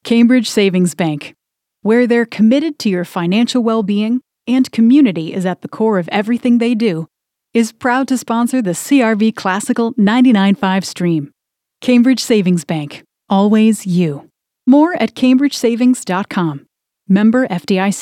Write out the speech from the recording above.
Cambridge Savings Bank, where they're committed to your financial well-being and community is at the core of everything they do, is proud to sponsor the CRV Classical 99.5 stream. Cambridge Savings Bank, always you. More at cambridgesavings.com. Member FDIC.